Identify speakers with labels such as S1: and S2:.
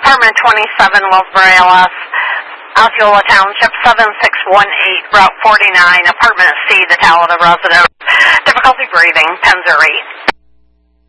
S1: Apartment 27, Willsbury, LS, Osceola Township, 7618, Route 49, Apartment C, the Talladega residence. Difficulty breathing, 10-8.